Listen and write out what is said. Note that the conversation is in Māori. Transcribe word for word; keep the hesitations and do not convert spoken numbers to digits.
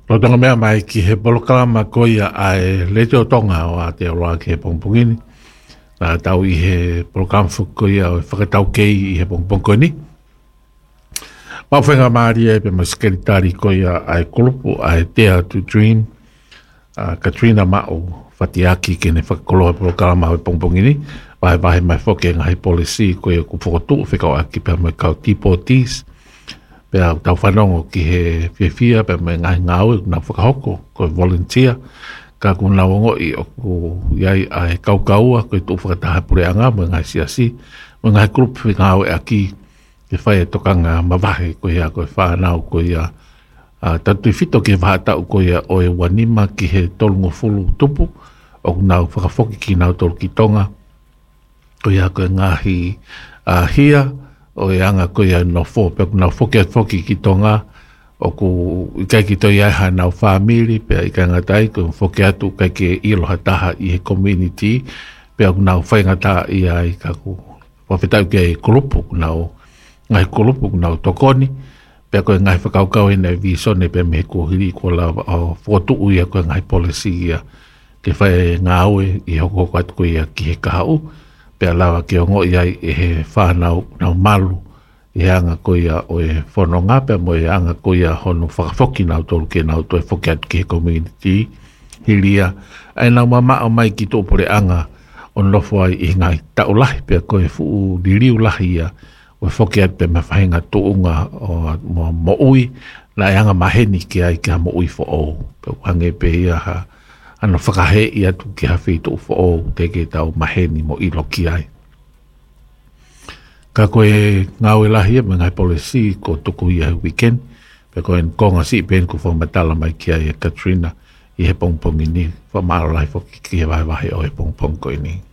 Lo tonga mea mai ki he polokalama koia ai lete o tonga o a te aroa ki he pongpongini. Na tau i he polokalama fukoia o whakatau kei i he pongpongini. Mau whenga maaria e pe maskeritari koia ai kulupu ai Dare to Dream. Uh, Katrina Mao whatiaki ki ne whakakoloha polokalama o pongpongini. Vai vai mai whoke ngahi polisi koia ku whakotu whikau aki pe mai kau T-Porties. Pea tau whanongo ki he whiawhia pe mai ngahi ngāu na whakahoko koe volunteer. Ka ku nawongo i o ku iai ai kaukaua koe tū whakataha pureanga mo ngai siasi. Mo ngai grup ngāu e aki ke whai e tokanga mawahe koe ia koe whanau koe ia. Uh, tatu i whito ke whaatau koe ia o e wanima ki he tolungo fulu tupu. O ku nau whakafoki ki nau tolu ki tonga. Koe ia koe ngahi uh, hia. O e anga koe ia no fo, pe ku nau foki at foki ki tonga. O ku ikai ki toi ai ha nau whamiri, pe ikai ngatai, ko foki atu kai ke iloha taha i he community. Pe ku nau whaingata i ai ka ku whawhetau ki ai kulupu, ku nau ngai kulupu, ku nau tokoni. Pe koe ngai whakaukau e nei visone pe me ko hiri ko la o whotu uia koe ngai policy ia. Ke whae ngāue i hoko atu koe ia ki he kahau. Pea lawa ki o ngoi ai e he whanau nau malu i anga koia o e whanonga pea mo e anga koia hono whakafoki nau tolu ke nau toi whoki atu ki he community hiria. Ai nau mama o mai ki tōpore anga o nofo ai i ngai taulahi pea koe fuu diriu lahi ia o e whoki atu pea me whahinga tōunga o mo, mo ui na e anga maheni ki ai ki ha mo ui fo o pea hange pe ia ha ano whakahe i atu ki hawhi tō fo o te ke tau maheni mo ilo ki ai. Ka koe ngāwe lahi e ngai polisi ko tuku i ai weekend. Pe koe konga si pen ko whamatala mai ki ai e Katrina i he pongpongi ni. Whamara lai whoki ki he vai wahe o he pongpong koe ni.